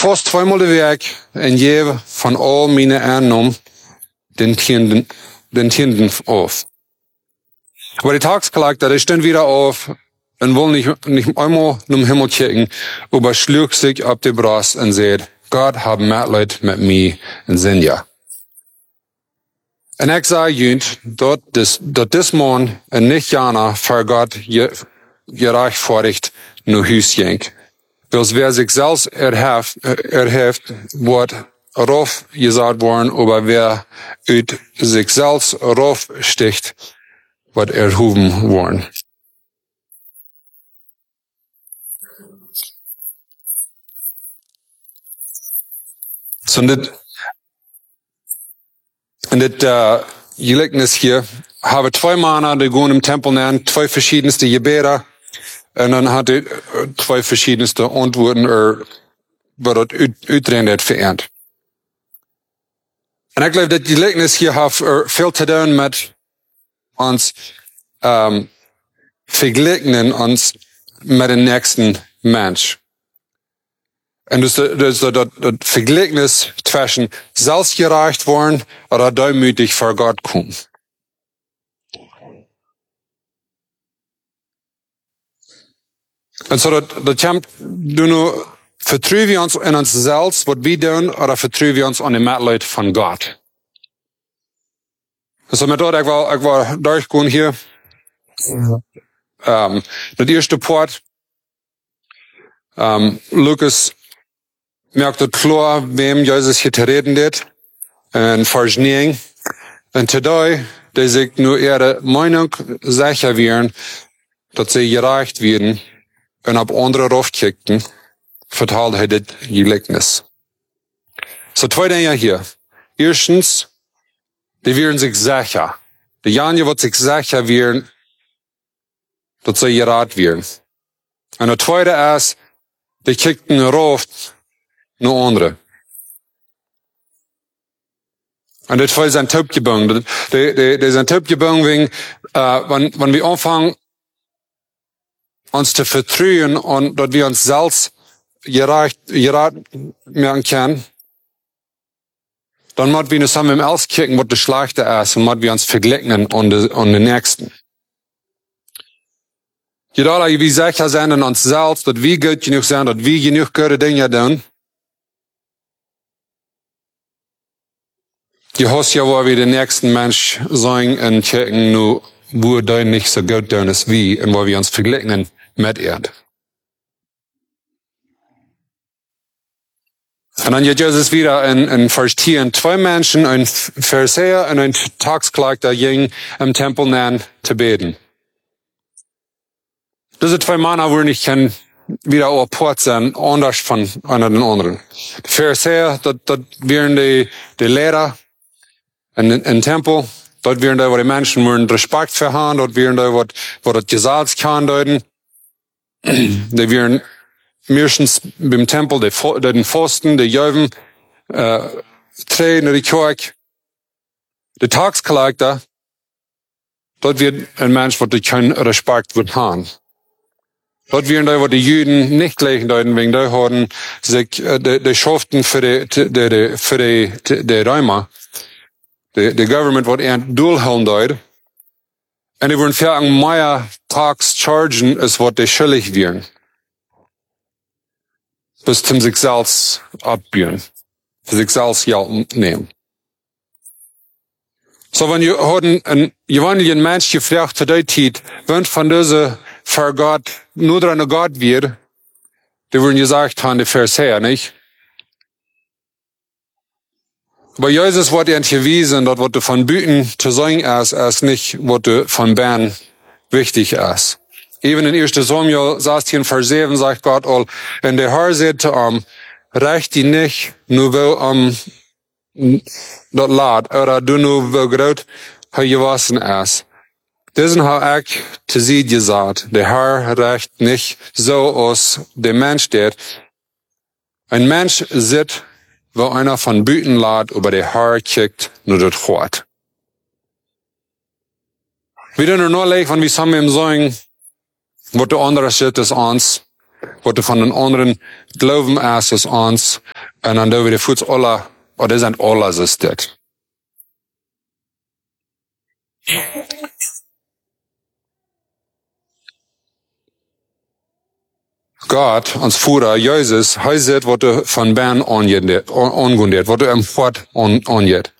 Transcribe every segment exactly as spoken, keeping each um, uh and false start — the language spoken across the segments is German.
fast zweimal de Weg en geef van al mijn aannom den Tienden, den Tienden auf. Aber die Tagsklagte, der stehen wieder auf und will nicht, nicht einmal zum Himmel kicken, aber schlug sich auf die Brust und sagt, Gott hat Mitleid mit mir und sind ja. Und ich sage jünt, dort das, dort das Mann und nicht jana für Gott gerechtfertigt nur Hüs jenk. Weil wer sich selbst erheft, erheft, wird rauf gesagt worden, aber wer ut sich selbst rauf sticht, wird erhoben worden. So, und das, und das, uh, Gleichnis hier, habe zwei Männer, die gehen im Tempel nennen, zwei verschiedenste Gebete, und dann hat er zwei verschiedenste Antworten, er wird das uitrendet verehrt. Und ich glaube, das Gleichnis hier hat viel zu tun mit uns, ähm, vergleichen uns mit dem nächsten Mensch. Und das ist das, das, das, das Vergleichnis zwischen selbstgerecht worden oder demütig vor Gott kommen. Und so, das, das kommt, du nur, vertrauen wir uns in uns selbst, was wir tun, oder vertrauen wir uns an die Mitleid von Gott? Also mit dort, ich war, ich war durchgehen hier, ähm, das erste Part, ähm, Lukas merkt das klar, wem Jesus hier zu reden hat, in Vers neun. Und today, die sich nur ihre Meinung sicher werden, dass sie gereicht werden, und auf andere raufkicken, verteilt er das Gleichnis. So zwei Dinge hier. Erstens, die werden sich sicher. Die Janje wird sich sicher werden, dass sie gerat werden. Und der zweite ist, die kicken rauf, nur andere. Und das zwei sind taubgebunden. Die, die, die sind taubgebunden wegen, äh, wenn, wenn wir anfangen, uns zu vertrauen und dass wir uns selbst gerecht, gerat werden können, dann müssen wir zusammen im Else kicken, was das Schlechte ist, und müssen wir uns vergleichen und den Nächsten. Jeder, wie sicher sind in uns selbst, dass wir gut genug sind, dass wir genug gute Dinge tun. Du hast ja, wo wir den nächsten Mensch sagen und kicken, nur, wo der nicht so gut tun ist wie, und wo wir uns vergleichen mit ihr. Und dann geht Jesus wieder in, in Vers zehn, zwei Menschen, ein Pharisäer und ein Tagsklagter, gingen im Tempel nennen, zu beten. Diese zwei Männer würden nicht kennen, wieder auch Port sein, anders von einer den anderen. Die Pharisäer, das, das wären die, die Lehrer in, in Tempel, dort wären die, wo die Menschen würden Respekt für haben, dort wären die, wo, wo das Gesetz kann deuten. Die wären meistens beim Tempel, die, die Pfosten, die Jöwen, äh, treten in die Kirche. Die Tagsklagter, dort wird ein Mensch, wo die keinen Respekt wird haben. Dort wären die, wo die Juden nicht gleich deuten, wegen die haben sich, äh, die, die schuften für die, die, die, für die, die, die Römer. Die, die Government wird eher durchhalten deuten. Und die würden für ein mehr Tags chargen, als was die schuldig wären. Bis zum sich selbst abbieren. Für sich selbst Geld nehmen. So, wenn ihr heute ein gewöhnlichen Mensch gefragt zu der Zeit, wenn von dieser für Gott, nur dran Gott wird, die würden gesagt haben, die Pharisäer, nicht? Bei Jesus wird ihnen gewiesen, dass was von Büten zu sagen ist, ist nicht, was von Bern wichtig ist. Even in erster Samuel sechzehn, Vers sieben sagt Gott all, wenn der Herr sagt, um, reicht die nicht, nur weil, um, das Lad, oder du nur weil Gott er gewassen ist. Diesen habe ich zu sie gesagt, der Herr reicht nicht so aus dem Mensch steht. Ein Mensch sieht, wo einer von Büten lad, über der Herr kickt, nur das Wort. Wieder nur noch leicht, wenn wir zusammen sagen, was der andere Schritt ist uns, wat du von den anderen glauben erst als uns, und dann da wieder futs alle, oder sind alle so steht. Gott, ons Vader, Jesus, hij zegt wat er van ben aangeet, wat er im Hart aangeet.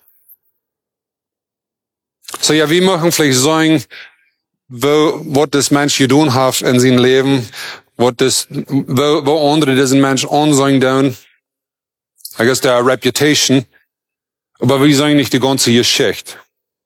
So ja, wie machen vielleicht sagen, wo, was das Mensch getan hat in seinem Leben, was das, wo, wo andere diesen Mensch ansehen tun. I guess der Reputation. Aber wir sagen nicht die ganze Geschichte.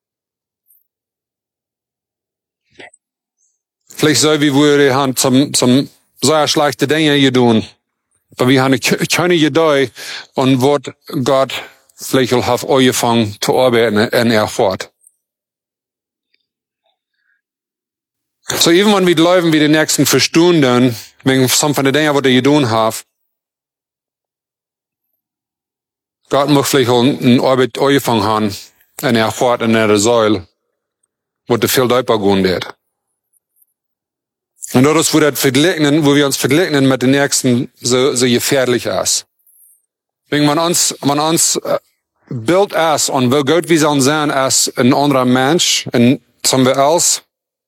Vielleicht so wie wir haben zum, zum sehr schlechte Dinge getan. Aber wir haben keine Idee, und was Gott vielleicht auch hat angefangen zu arbeiten in er Fort. So, even wenn wir glauben, wie die nächsten Verstunden, wegen some von den Dingen, was er getan hat, Gott muss vielleicht auch eine Arbeit angefangen haben, in er Fort, in der Säule, wo der viel deeper gehen wird. Und das, wo, das vergleichen, wo wir uns vergleichen mit den Nächsten, so, so gefährlich ist. Wenn man uns, man uns äh, Bild ist, und wo Gott wie sollen sein, als ein anderer Mensch, und zum else,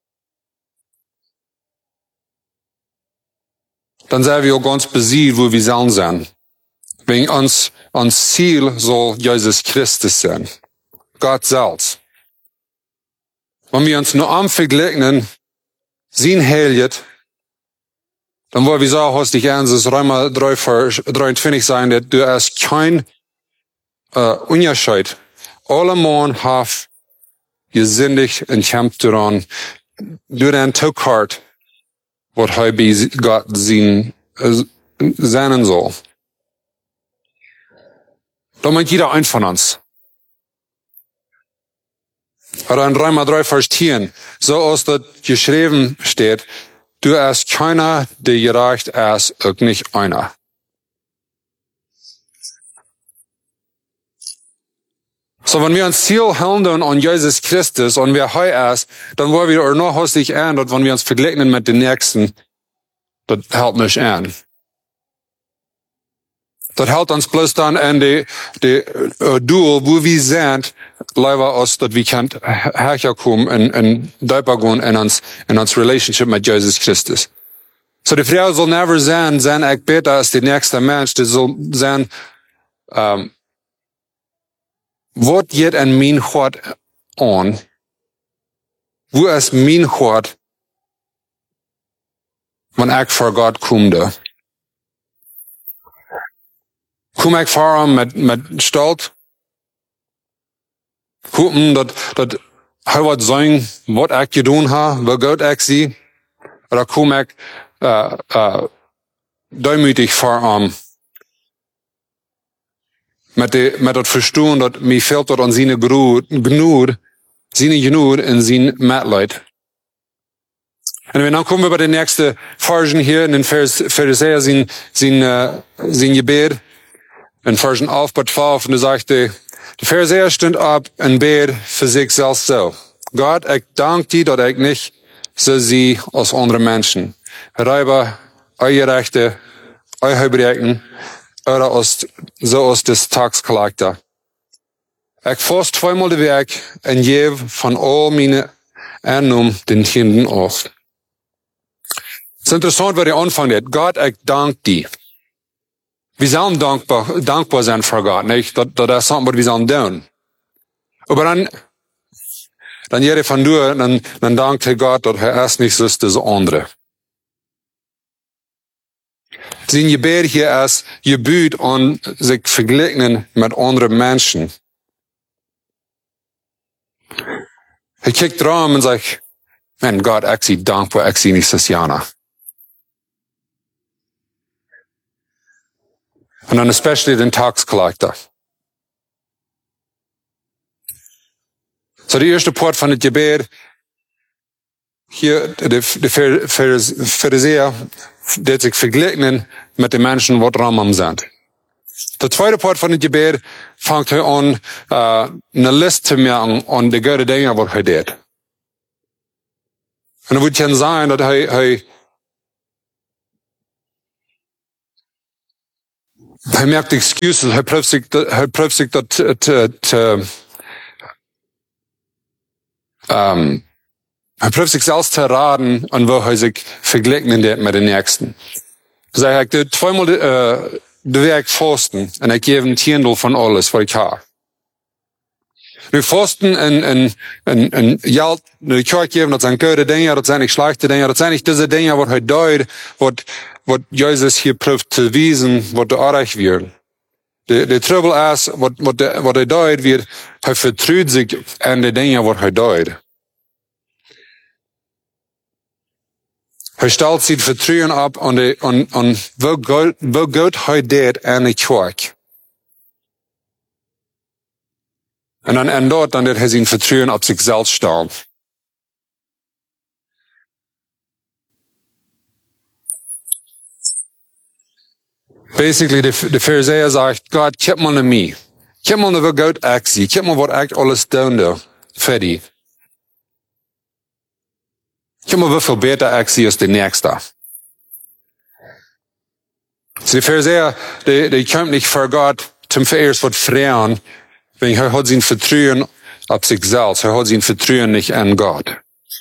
dann sind wir auch ganz besiegt, wo wir sollen sein. Wenn uns, uns Ziel soll Jesus Christus sein. Gott selbst. Wenn wir uns nur am vergleichen, sein Heiligkeit, dann wollen wir sagen, hast dich ernst, Römer drei, dreiundzwanzig sein, dass du hast kein äh, Unterschied. Alle Mann haben gesündigt und kämpft daran, durch den Tokart, was er bei Gott sein, äh, sein soll. Da meint jeder ein von uns. Oder in Römer drei, Vers zehn, so aus das geschrieben steht, du hast keiner, der gerecht ist, auch nicht einer. So, wenn wir uns Ziel handeln an Jesus Christus und wer er ist, dann wollen wir auch noch hostig an, dass wenn wir uns vergleichen mit den Nächsten, das hält nicht an. Das hält uns bloß dann an die, die uh, Duel, wo wir sind, leider aus, dass wir können herkommen und, und deeper gehen in uns, in uns Relationship mit Jesus Christus. So, die Frau soll never sein, sein ich besser als der nächste Mensch, die soll sein, um, was geht in mein Hart an? Wo ist mein Hart, wenn ich vor Gott komme? Komme ich vor ihm mit, mit Stolz? Gucken, dass, dass er wird sagen, was ich getan habe, wo Gott ich sie? Oder komme ich, äh, äh, demütig vor ihm? Mit de, mit dat Verstehen, dass mir fehlt dort an seine Gnade, seine Gnade in sein Mitleid. Und wenn dann kommen wir bei den nächsten Versen hier, in den Pharisäer, sein, sein, äh, sein Gebet, in Versen elf bis zwölf, und da sagte, der Pharisäer stund ab und bet für sich selbst so. Gott, ich danke dir, dass ich nicht so sehe als andere Menschen. Reiber, eure Rechte, eure Verbrechen, oder aus, so aus des Tagscharakter. Ich fast zweimal die Weg und gebe von all meine Einnahmen den Kindern auf. Es ist interessant, wo der Anfang hat. Gott, ich danke dir. Wir sollen dankbar, dankbar sein für Gott, nicht? Das, das ist was wir sollen tun. Aber dann, dann jeder von dir, dann, dann dankt Gott, dass er ist nicht so ist das andere. Sein Gebet hier ist Gebet und sich vergleichen mit anderen Menschen. Er kijkt drauf und sagt, man Gott, ich sie dankbar, ich sie nicht so Jana. Und dann especially den Tagscharakter. So, die erste Part von dem Gebet, hier, der Pharisäer, der sich vergleichen mit den Menschen, die dran sind. Der zweite Part von dem Gebet fängt er an, uh, eine Liste zu machen an die guten Dinge, was er tut. Und es wird kann sein, dass er, er Hij maakt excuses, hij probeert zich dat, hij probeert zich dat te, te, te um, hij probeert zich zelfs te raden aan waar hij zich vergelijken deed met de nächsten. Dus hij doet tweemaal de, uh, de werk vasten en ik geef een tiendel van alles wat ik heb. Nu vasten en, en, en, en geld, de kerk geven, dat zijn goede dingen, dat zijn niet slechte dingen, dat zijn niet deze dingen wat hij doet, wat, wat Jezus hier probeert te wijzen, wat de aardig wordt. De, de trouble is, wat, wat, de, wat hij doet, weer, hij vertrouwt zich aan de dingen wat hij doet. Hij stelt zijn vertrouwen op aan, de, aan, aan wat God hij deed aan de kerk. En dan, en dort, dan deed hij zijn vertrouwen op zichzelf stellen. Basically, de, de Phariseer zegt, God, kijk maar naar mij. Kijk maar naar wat God ik zie. Kijk maar wat ik alles doen doe. Fertig. Kijk maar hoeveel beter ik zie als de nächste. So de Phariseer, die, die komt nicht vor Gott zum vereerst wat vragen, wenn hij hat zijn vertrouwen op zichzelf. Hij hat zijn vertrouwen nicht an Gott.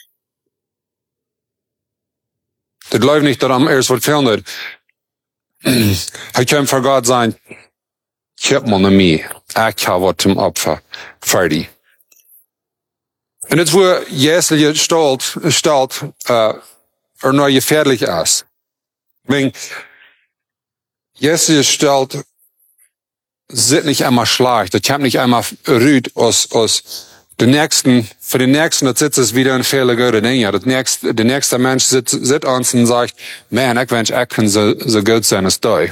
Dat läuft nicht darum, erst wat verandert. Hij komt vor Gott sein, kijk maar naar mij. Ik heb wat zum Opfer. Fertig. En dat is waar Jezus je stelt, stelt uh, er nou gefährlich is. Wenn Jesus stelt, zit nicht einmal schlecht. Das kommt nicht einmal rüd aus, aus den nächsten, für den nächsten, das sitzt es wieder ein Fehler gute Dinge. Das nächste, der nächste Mensch sitzt, sitzt uns und sagt, man, ich wünsche, ich kann so, so gut sein als du.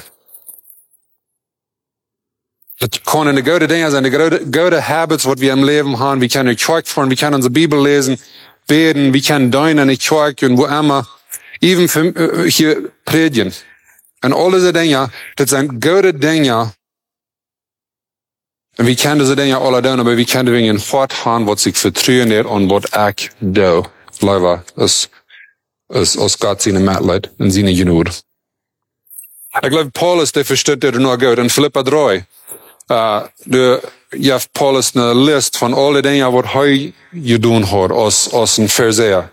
Das können die gute Dinge sein, die gute, gute Habits, was wir im Leben haben. Wir können die Kirche fahren, wir können unsere Bibel lesen, beten, wir können deinen in die Kirche und wo immer, even für, uh, hier predigen. Und all diese Dinge, das sind gute Dinge. Und wir können diese Dinge alle tun, aber wir können wegen Gott haben, was sich vertrauen wird und was ich do. Leider ist, ist aus Gott seine Mitleid und seine Genüge. Ich glaube, Paulus, der versteht das nur gut. In Philippa drei, uh, der, ja, Paulus eine Liste von allen Dingen, was er getan hat, aus, aus dem Pharisäer.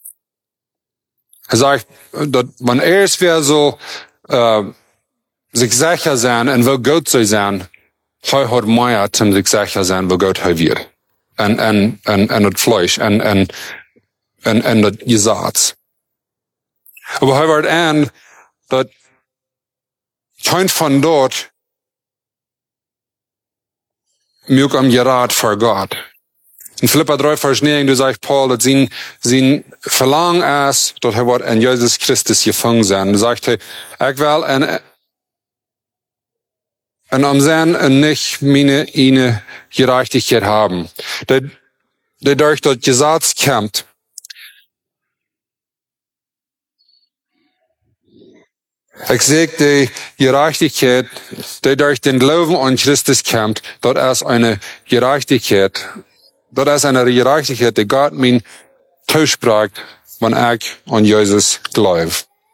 Er sagt, dass wenn er es wäre so, uh, sich sicher sein und will gut zu sein, hij hat mehr zum sich sicher sein, wo Gott hij wird. En, en, en, en het Fleisch, en, en, en, en het Gesetz. Aber hij wordt aan, dat kein von dort mich am Gerät vor Gott. In Philippa drei, Vers neun, du sagst Paul, dass sein, sein Verlangen ist, dass er wird in Jesus Christus gefangen sein. Du sagst, hey, ich will en, en am zijn en nicht meine, eine Gerechtigkeit haben. Der, der durch das Gesetz kämpft. Ich sehe die Gerechtigkeit, die durch den Glauben an Christus kämpft, das ist eine Gerechtigkeit, das ist eine Gerechtigkeit, die Gott mir zuspricht, wenn ich an Jesus glaube.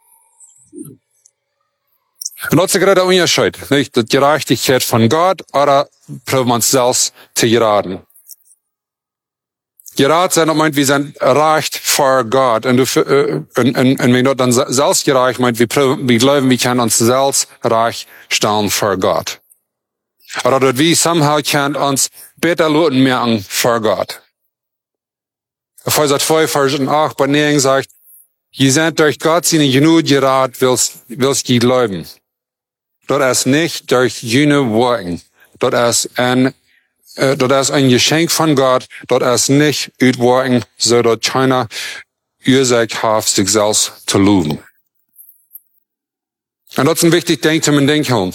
Und das ist gerade der Unterschied, nicht? Die Gerechtigkeit von Gott oder probiert man es selbst zu geraten. Gerat sein meint, wir sind recht vor Gott. Und, du, äh, und, und, und wenn du dann selbst gerecht meint, wir, wir glauben, wir können uns selbst reich stellen vor Gott. Oder dass wir somehow können uns besser lassen merken vor Gott. Epheser zwei, Vers acht, bei neun sagt, ihr seid durch Gott seine Genug gerat, willst, willst ihr glauben. Das ist nicht durch jene Worten. Das ist ein, äh, das ist ein Geschenk von Gott. Das ist nicht Worten, so dass keiner Ursache hat, sich selbst zu loben. Und das ist ein wichtiges Ding zum Denken.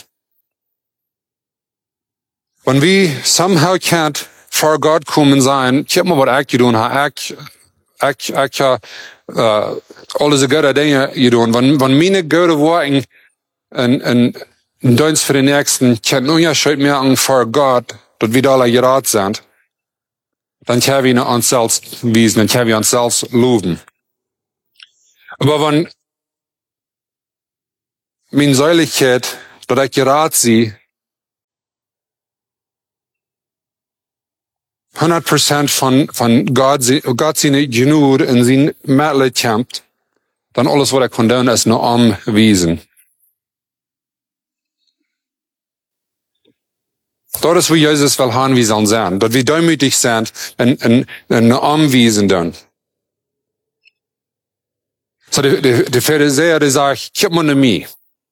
Wenn wir somehow can't vor Gott kommen sein, ich hab mal was ich getan habe, ich, ich, ich, äh, alle so gute Dinge getan. Wenn, wenn meine gute Worte und, und, und Dienst für den Nächsten keinen Unterschied mehr an vor Gott, dass wir alle gerat sind, dann können wir uns selbst wiesen, dann können wir uns selbst loben. Aber wenn meine Säuligkeit dat ik geraad zie, honderd procent van, van God, God zijn genoeg en zijn medelijden kämpt, dan alles wat ik kan doen is naar omwijzen. Dat is wie Jezus wil gaan, wie zullen zijn. Dat we duimütig zijn en, en, en naar omwijzen doen. So de, de, de Pharisäer, die sagen, kijk maar naar mij.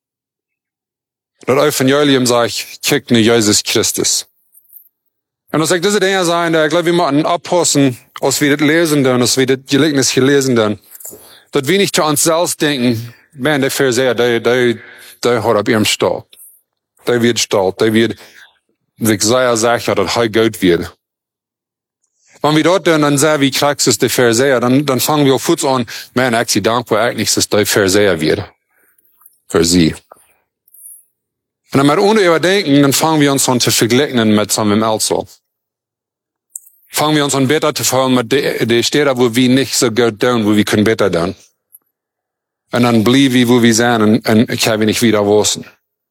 Dat Evangelium sagt, kijk naar Jezus Christus. En als ik deze dingen zijn, ik glaube, wir moeten oppassen, als wir das lesen doen, als wir das Gleichnis gelesen doen, dat wir nicht zu uns selbst denken, man, der Pharisäer, der, der, der hat auf ihrem Stall. Der wird stolz, der wird sich sehr sicher, dass er gut wird. Wenn wir dort dann sehen, wie krass ist der Pharisäer, dann, dann fangen wir auf Fuß an, man, ich bin dankbar eigentlich, dass der Pharisäer wird. Für sie. Und wenn wir ohne überdenken, dann fangen wir uns an zu vergleichen mit so einem Elso. Fangen wir uns an besser zu fallen mit den Städten, wo wir nicht so gut tun, wo wir können besser tun. Und dann bleiben wir, wo wir sind, und, und ich habe nicht wieder wissen.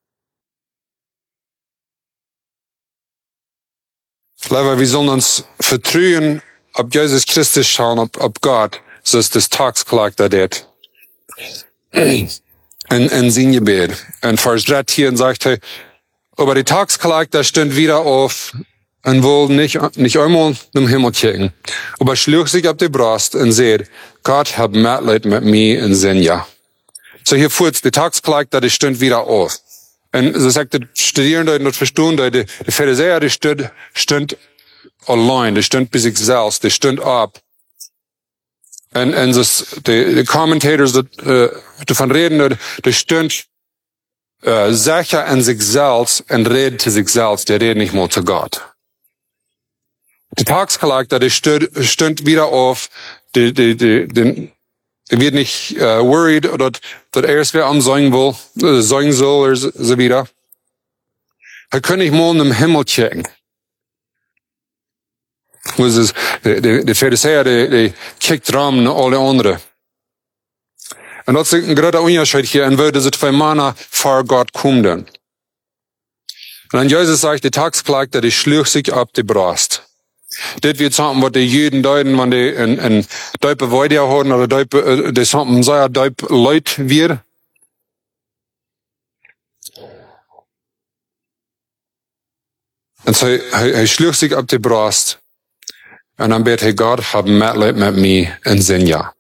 Leider, wir sollen uns vertrauen, ob Jesus Christus schauen, ob, ob Gott, so ist das Tagsklagt, der det. In, in sein Gebet. In Vers dreizehn sagt er, aber die Tagsklagt, der stund wieder auf, und wollte nicht, nicht einmal zum Himmel kicken, aber schlug sich auf die Brust und sagt, Gott hab Mitleid mit mir und sein ja. So hier fuhrt die Tagsklagt, der stund wieder auf. Und so sagt die Studierende und Verstehende, die, die Pharisäer, die stund, stund allein, die stund bei sich selbst, die stund ab. Und, und das, die, die Commentators, die, äh, davon reden, die stund, äh, sicher in sich selbst und reden zu sich selbst, die reden nicht mal zu Gott. Die Tagsklagter, die stund, stund wieder auf, die, die, die, die, die wird nicht, äh, worried, dass, dass er es wer ansagen will, äh, sagen soll, oder so wieder. Er kann nicht mal im Himmel checken. Was ist, die, die, die Pharisäer, die, die kickt rum nach alle anderen. Und das ist ein großer Unterschied hier, und wo diese zwei Männer vor Gott kommen. Und dann Jesus sagt, die Tagsklagter, die schlug sich ab die Brust. Das wird sagen, was die Juden deuten, wenn die in, in Deupe Weide haben, oder Deupe, die sagen, sehr Deupe Leut wird. Und so, er, er schlug sich ab die Brust. Und dann bet er, Gott, hab Mitleid mit mir und sein ja.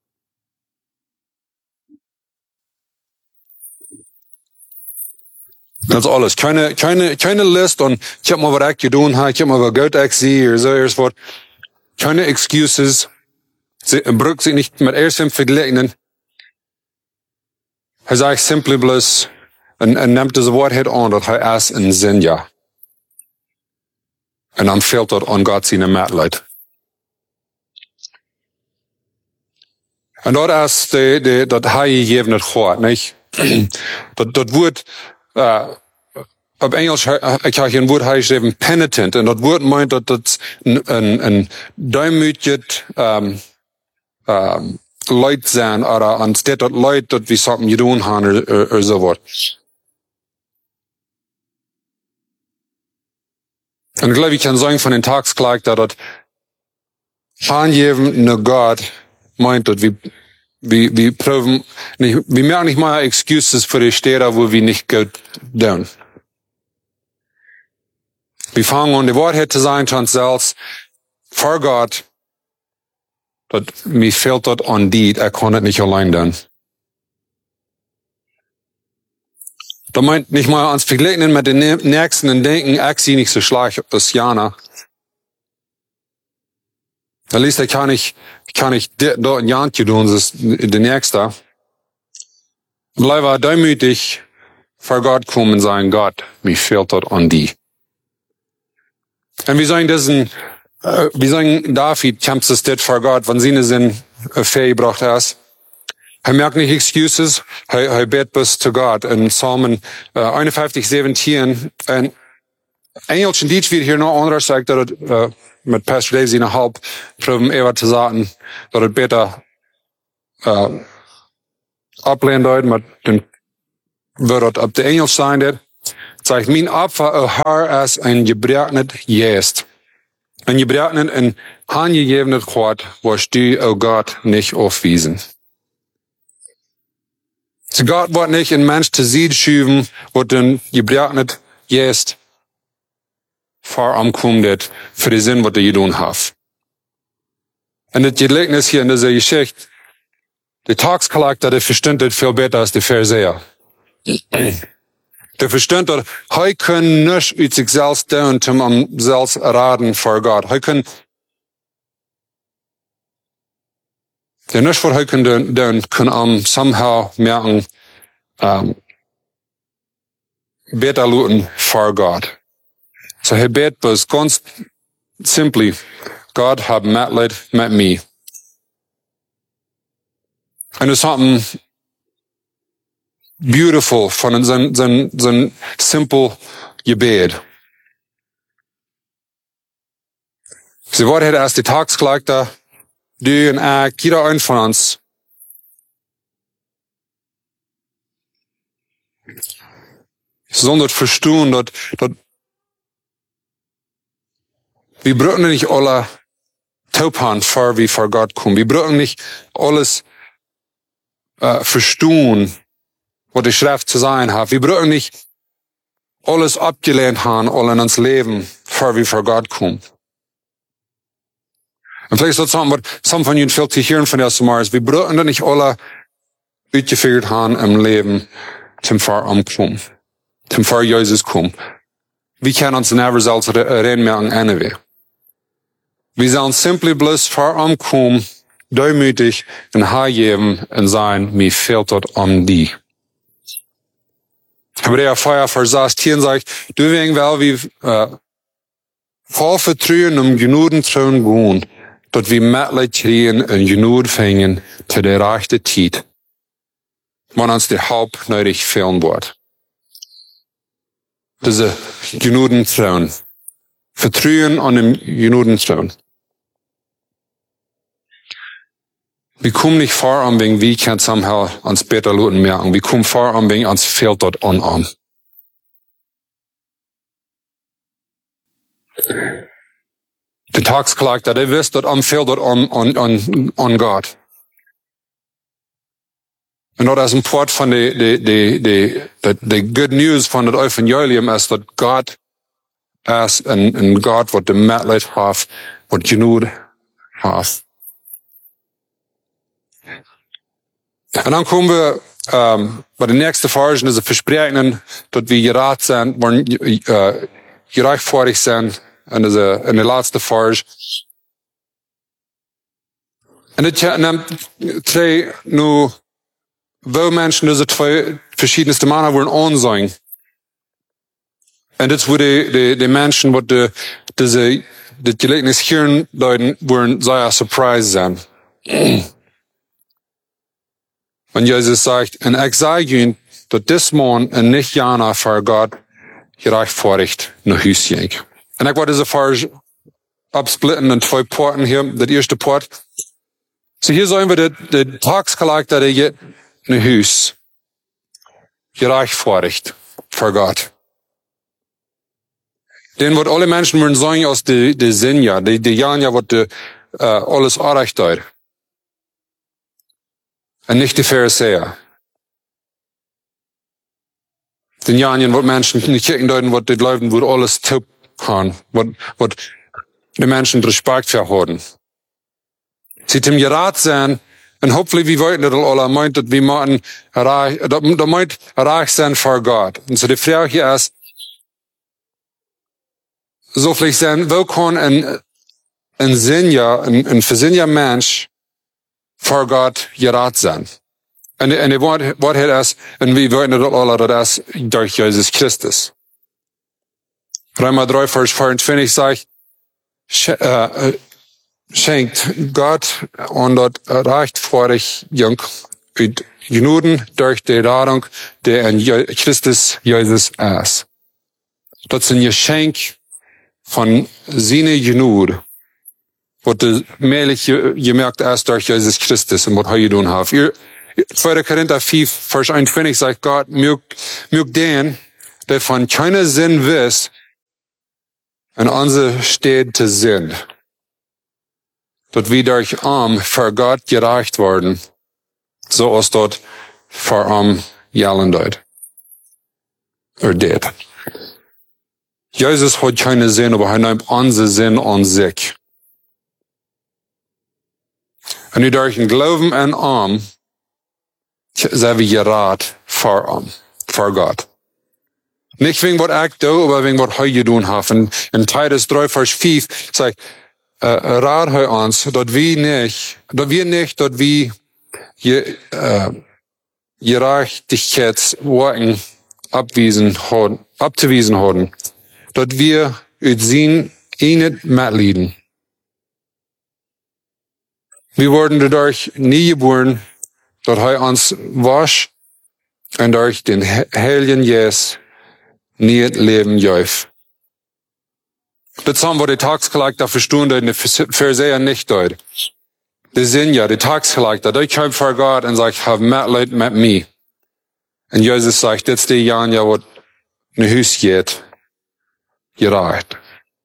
Das ist alles. Keine, keine, keine Liste und ich hab mal was ich getan habe, ich hab mal was gut ich sehe, oder so, oder was. Keine Excuses. Sie braucht sich nicht mit erstem vergleichen. Er sagt simply bloß, und, und nimmt das Wort halt an, dass er ist in Sinn, ja. Und dann fehlt dort an Gott seine Mitleid. Und dort ist die, die, das er gegeben hat, nicht? Das, das Wort, Uh, op Engels, ik heb een woord geschreven, penitent. En dat woord meint dat het een, een, een duimütig um, um, Leid zijn, oder anstatt dat Leid, dat we something gedaan hebben, or, or so wat. En ik geloof, ik kan zeggen van den Tagsklagter, dat aangeven naar God meint dat we Wir, wir prüfen nicht, wir merken nicht mal Excuses für die Städte, wo wir nicht gut tun. Wir fangen an, die Wahrheit zu sein, zu uns selbst, vor Gott, dass mir fehlt dort an die, er kann das nicht allein tun. Da meint nicht mal ans Vergleichen mit den Nächsten und denken, ich sehe nicht so schlecht als Jana. Da liest er, kann ich, kann ich dort ein Jahr tun, das ist der Nächste. Bleibe demütig vor Gott kommen und sagen, Gott, mir fehlt dort an die. Und wir sagen diesen, äh, wir sagen, David kämpft es dit vor Gott, wenn seine Sinn Fähig gebracht hast. Er merkt nicht Excuses, er, er bet bis zu Gott. In Psalmen äh, einundfünfzig, siebzehn, ein Engelschen Dietsch wird hier noch anders sagt, dass äh, mit Pastor Dave seine halb proben eher zu sagen, dass es besser äh, ablehnen deut mit den wird op de Engels zijn dit, zegt, mijn Opfer, o Herr, is een gebrochenet Geest. Een gebrochenet en aangegevenet Gott, was du, o Gott, nicht aufwiesen. So Gott wird nicht ein Mensch zu Sied schieben, wird ein gebrochenet Geest vorankommt für die Sinn, was er getan hat. Und das Gleichnis hier in dieser Geschichte, der Tagscharakter, der versteht das viel besser als der Pharisäer. Der versteht das, er kann nicht aus sich selbst tun, um am selbst raten vor Gott. Er kann, der nicht, was er kann tun, kann am somehow merken, um, besser luten vor Gott. So er bet was ganz simply, Gott hab Mitleid mit mir. Und es ist something beautiful von so so so simple Gebet. Sie wurde hätte erst die Tagscharakter, du und ich, jeder ein von uns. Sondern verstehen, dass, dass wir brauchen nicht alle Taupan vor wie vor Gott kommen. Wir brauchen nicht alles äh, verstehen, was die Schrift zu sein hat. Wir brauchen nicht alles abgelehnt haben, alle in uns Leben, vor wie vor Gott kommen. Und vielleicht ist das something, was some von Ihnen viel zu hören von ersten Mal ist. Wir brauchen nicht alle ausgeführt haben im Leben zum Vorumkommen, zum Vor Jesus kommen. Wir können uns never selbst reinmerken, anyway. Wir sollen simply bloß vorumkommen, demütig und hergeben und sein, mir fehlt dort um die. Hebräer vier, Vers sechzehn sagt, du wegen wel wie äh, voll Vertrauen um genügend Trauen gehen, dort wir Mitleid kriegen und genug fängen zu der rechten Zeit, wann uns der Haupt nötig fehlen wird. Diese genügend Trauen. Vertrauen an dem genügend Trauen. Wir kommen nicht vor an wegen, wie kann somehow ans besser Leuten merken. Wir kommen vor an wegen, ans fehlt dort an an. Der Tagscharakter, der wisst dort am fehlt dort an, an, an, an Gott. Und dort ist ein Port von der, der, der, der, der Good News von dem Evangelium ist, dass Gott ist ein, ein Gott, was dem Mitleid hat, was genug hat. Und dann kommen wir ähm, bei der nächsten Phase, diese Versprechen, dass wir gerecht sind, wollen äh, gerechtfertigt sind, in diese, in der letzten Phase. Und das nimmt drei nur, wo Menschen diese zwei verschiedenste Männer wollen ansehen. Und das wo die, die, die Menschen, die, die diese, das Gleichnis hören, Leuten, wollen sehr surprised sein. Und Jesus sagt, und ich sage ihnen, dass das Mann und nicht Jana vor Gott gerechtfertigt nach Hause ging. Und ich wollte diese Vers absplitten in zwei Porten hier. Das erste Port. So hier sehen wir, der, der Tagscharakter, der geht nach Hause. Gerechtfertigt vor Gott. Den wird alle Menschen würden sagen aus der, der Sinja, die, die Janja, wird die, äh, alles erreicht hat. Und nicht die Pharisäer. Den Janien, wo Menschen nicht kicken deuten, wo die Leute, wo alles taub haben, wo, wo die Menschen Respekt verhalten. Sie dem Gerat sein, und hoffentlich, wie wollten das alle, meint, dass wir machen, reich, da meint, reich sein vor Gott. Und so die Frage hier ist, so vielleicht sein, wo kann ein, ein Sinja, ein, ein versinniger Mensch, vor Gott gerat sein. Und, und die Wort, Wort hat es, und wir wollen das alle, das ist durch Jesus Christus. Römer drei, Vers vierundzwanzig sagt, äh, schenkt Gott und dort reicht vor euch jung und Genuden durch die Ladung, der in Christus Jesus ist. Das ist ein Geschenk von seiner Genud, was mehrlich gemerkt ist durch Jesus Christus und was er getan hat. Ihr, zweiter Korinther vier, Vers einundzwanzig sagt Gott, mögt den, der von keiner Sinn wisst, in unser Städte sind. Dort wir durch arm vor Gott gereicht worden, so ist dort vor arm jallen dort. Oder det. Jesus hat keine Sinn, aber er nimmt unseren Sinn an sich. Und wir durch den Glauben an arm, sind wir gerat vor arm, vor Gott. Nicht wegen was ich tue, aber wegen was ich getan habe. In, in Titus drei, Vers fünf sagt, äh, rat er uns, dass wir nicht, dass wir nicht, dass wir je, äh, Gerechtigkeitsworten abwiesen haben, abzuwiesen haben, dass wir ut zien ihn mitleiden. Wir wurden dadurch nie geboren, dass er uns wasch und durch den Heiligen Geist nie Leben jäuf. Das haben wir die Tagsgelagter verstehen, in den Pharisäer nicht dort. Die sind ja die Tagsgelagter, die kommen vor Gott und sagen, hab Mitleid mit mir. Und Jesus sagt, das ist die Jan, ja, was in Haus geht, gereicht.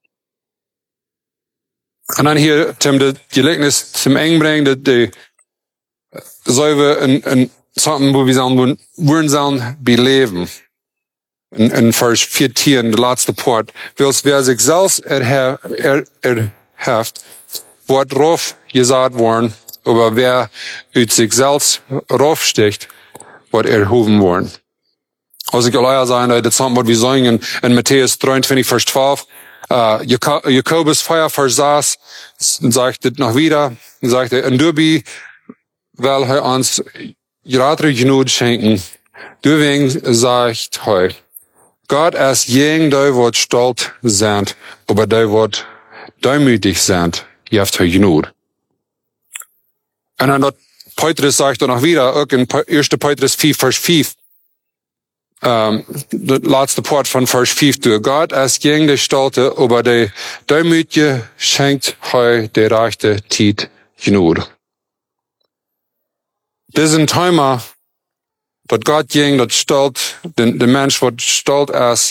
Und dann hier, Tim, die Gleichnis zum Eng bringen, die, sollen wir in, in, sagen, wo wir sagen, wollen sollen, beleben. In, in Vers vierzehn, der letzte Part. Wils wer sich selbst erheft, er, erheft, wird drauf gesagt worden, aber wer ut sich selbst raufsticht, wird erhoben worden. Also ich will euch sagen, das ist was wir sagen in Matthäus dreiundzwanzig, Vers zwölf, uh, Jakobus vier, Vers sechs, sagt es noch wieder, sagt er, und du bist, weil er uns gerade genug schenken, deswegen sagt er, Gott ist jeng, die wird stolz sind, aber die wird demütig sind, ihr habt er genug. Und dann Petrus sagt er noch wieder, auch in erster Petrus vier, Vers fünf, ähm, der letzte Part von Vers fünf, du, Gott ist jeng der Stolte, aber der Demütige schenkt heu der rechte Tiet genug. Das ist ein Thema, dass Gott jeng, das stolz, der, der Mensch wird stolz ist,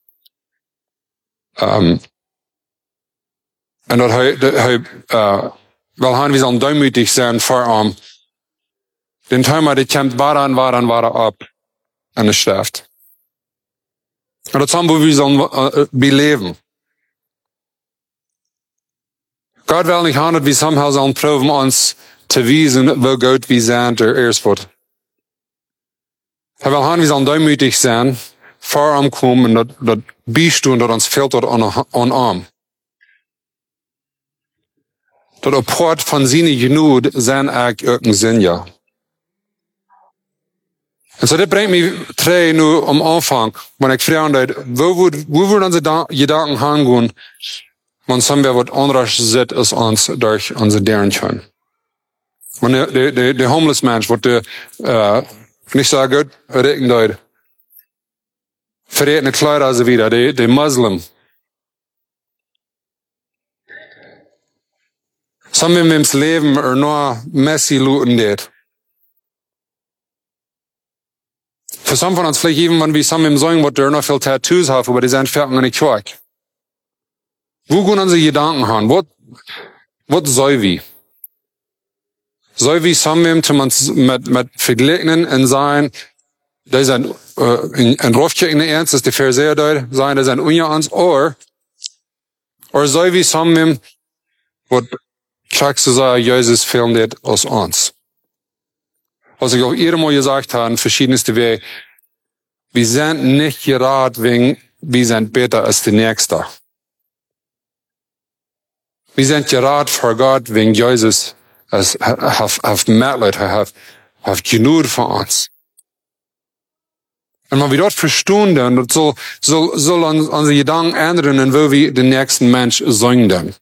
ähm, und dass er, er, äh, weil han wir sollen demütig sein vor ihm. Den Thema, der kommt waran, waran, waran ab an der Schrift. Und das haben wir sollen äh, beleben. Gott will nicht haben, wir somehow sollen proben, uns zu wiesen, wo Gott wir sind, der erst wird. Er will haben, wir sollen demütig sein, vor ihm kommen, und das Beistun, das uns fehlt, an, an ihm. Dat apart van zijn genoeg zijn eigenlijk ook een zin, ja. En zo, dit brengt me terug nu am Anfang, wanneer ik vraag, wo würden onze Gedanken hangehen, wanneer zijn we wat anders zit als ons durch onze Derntchen. Wanneer de, de, de homeless mens, wat de, uh, niet zo goed, reken dat, verretene Kleider also wieder, de, de Muslim. Samen met ons leven er nog messi looten deed. Voor sommigen van ons, vielleicht even, wenn wir samen sagen, wat er noch viel Tattoos haben, aber die sind fertig in die Kirche. Wo gehen unsere Gedanken an? Was, was soll wir? Soll wir samen mit, mit vergleichen und sagen, die sind, äh, in, in Rufkirchen ernst, dass die Pharisäer dort sagen, die sind unter uns, oder, oder soll wir samen, was, Schack zu sagen, Jesus filmt aus uns. Also ich auch ihr mal gesagt habe, verschiedenste Wege, wir sind nicht gerade wegen, wir sind besser als der Nächste. Wir sind gerade vor Gott wegen Jesus, als hat Mitleid, hat hat genug von uns. Und wenn wir dort verstehen, dann soll, soll, soll unsere Gedanken ändern, und wo wir den nächsten Mensch singen.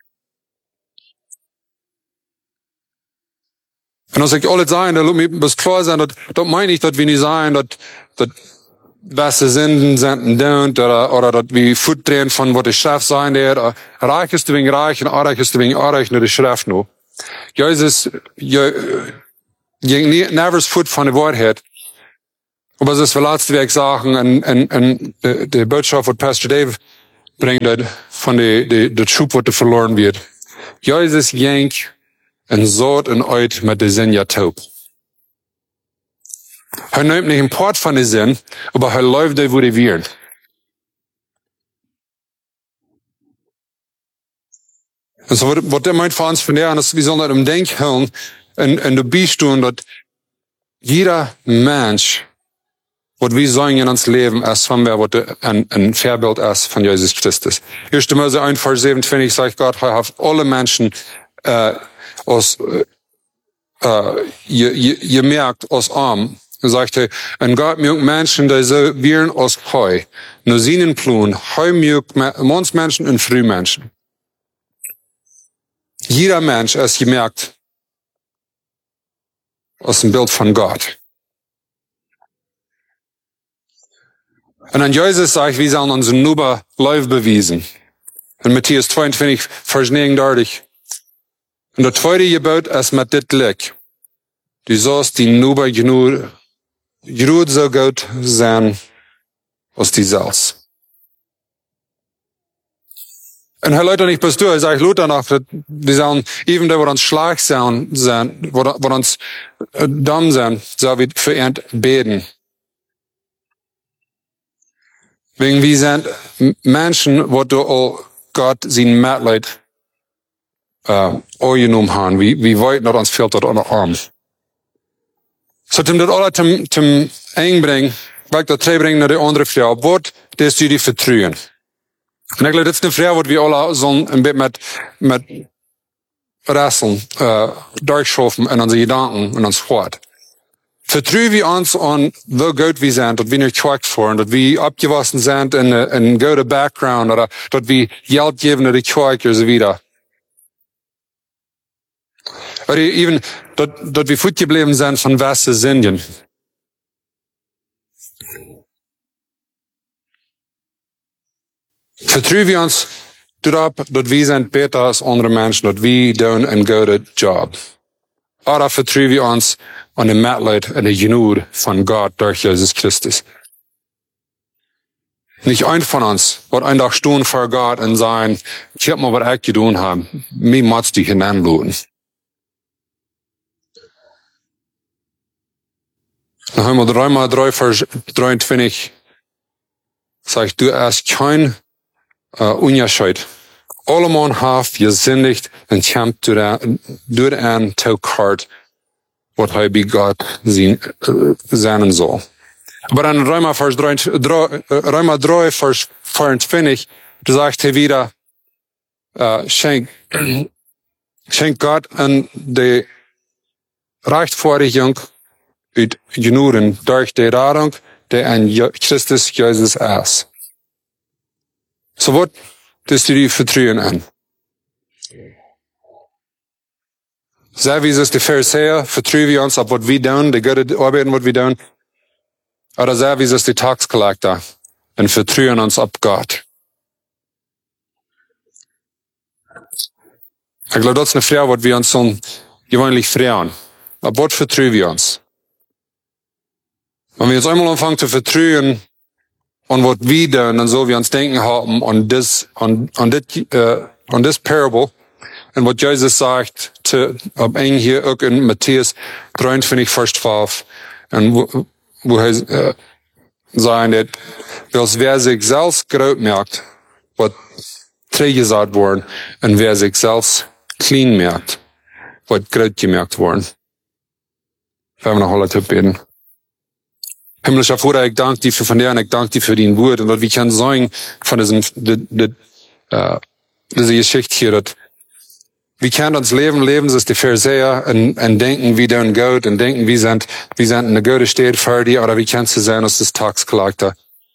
Und als ich alles sagen, da muss mir klar sein, dass, das meine ich, dass wir nicht sagen, dass, dass beste Sünden sind und oder, oder dass wir Futt drehen von, was die Schrift sagen, der reich ist wegen reich und arg ist wegen arg, nur die Schrift nur. Jesus, ging nie, nervers voet van de waarheid. Aber das wir letzte Weg sagen, en, en, en de, de boodschap wat Pastor Dave brengt uit van de, de, de troep wat er verloren wird. Jezus ging en zoot en uit met de zin ja taub. Hij neemt niet een part van de zin, aber hij leefde wo die wird. En so wat, wat dat meint voor ons vandaag, is we zullen dat om denken houden en, en de bijstoen dat jeder mens wat we zijn in ons leven als van wat een, een voorbeeld is van Jezus Christus. Eerste Mose één vers zevenentwintig zegt God, hij heeft alle mensen uh, als uh, uh, je, je, je merkt als arm. Dan zegt hij, en God maakt mensen die zo werden als hij. Naar zijn plan, hij maakt ons mensen en vrije mensen. Jeder mens is gemerkt als een beeld van God. En an Jezus sagt, wir sollen uns nur Lauf beweisen. In Matthäus zweiundzwanzig, Vers negenendertig. Und der zweite Gebot ist mit dit gleich. Du sollst die Nuber genug, genug so gut sein, als die selbst. Und Herr Leute, nicht bist du, ich sage Luther noch, wir sollen, even da, wo uns schlag sein, wo, wo uns dumm sein, so wie für ihn beten. Wegen wir sind Menschen, wo du all Gott sein Mitleid äh, angenommen haben. Wie, wie weit noch uns fehlt das an der Arm. So, um das alle zum, zum einbringen, weil ich das bringen nach der anderen Frau. Was, das du die vertrauen. Und ich glaube, das ist eine Frau, die wir alle so ein bisschen mit, mit Rasseln, äh, durchschaffen in unsere Gedanken und uns Wort. Vertrauen wir uns an, wo gut wir sind, dass wir nicht schwach fahren, dass wir abgewaschen sind in einen guten Background, oder dass wir Geld geben oder schwach und so weiter. Oder even, dass, dass wir fortgeblieben sind von Westindien. Vertrauen wir uns darauf, dass wir sind besser als andere Menschen, dass wir tun einen guten Job. Oder vertrauen wir uns an den Mitleid und den Genug von Gott durch Jesus Christus. Nicht ein von uns wird ein Tag stehen vor Gott und sagen, ich hab mal was ich getan habe, mir muss die hineinluden. Dann haben wir drei mal drei, Vers dreiundzwanzig, sagt, du hast kein uh, Unterschied. Alle man hat gesündigt und kämpft durch ein Taukart, was er bei Gott sein soll. Aber dann Römer Vers drei, Römer drei, Vers vierundzwanzig, da sagt er wieder, uh, schenk, schenk Gott an die Rechtfertigung und Genügen durch die Rettung, die an Christus Jesus ist. So was, das du die vertrauen an. So wie es die Pharisäer vertrauen wir uns auf was wir tun, die gute Arbeiten, was wir tun. Oder so wie es die Taxcollector und vertrauen uns auf Gott. Ich glaube, das ist eine Frage, was wir uns so gewöhnlich fragen. Auf was vertrauen wir uns? Wenn wir jetzt einmal anfangen zu vertrauen, und was wir tun, dann so wir uns denken haben, an das, an, an das, äh, an das Parable, und was Jesus sagt, zu, ab eng hier auch in Matthäus dreiundzwanzig, Vers zwölf, und wo, wo er, äh, sagt, dass wer sich selbst groß merkt, was gesagt worden, und wer sich selbst klein merkt, was groß gemerkt worden. Wenn wir noch alle beten. Himmlischer Vater, ich danke dir für von der und ich danke dir für dein Wort und dass wir können sagen von diesem, de, de, uh, diese Geschichte hier, dass wir können uns leben, leben, ist die Pharisäer und, und denken, wir tun gut und denken, wir sind, wir sind in einer guten Stadt für dich, oder wie kannst du sein, als das Taxcollector?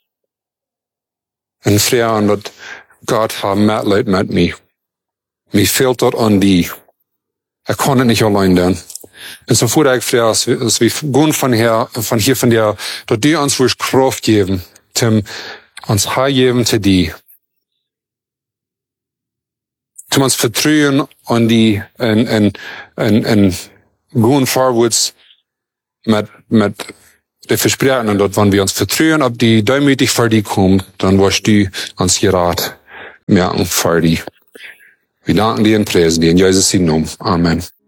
Und fragen, dass Gott hat Mitleid mit mir. Mir fehlt dort an die. Er kann es nicht allein tun. Und so fuhr ich frage, dass wir gehen von hier, von hier, von dir, dass die uns wohl Kraft geben, zum uns heimgeben zu dir. Zum uns vertrauen an die, und, und, und, und gehen vorwärts mit, mit de Versprechen und dort, wenn wir uns vertrauen, ob die demütig vor die kommt, dann wirst du uns Rat merken vor die. Wir danken dir und preisen dir in Jesus' Namen. Amen.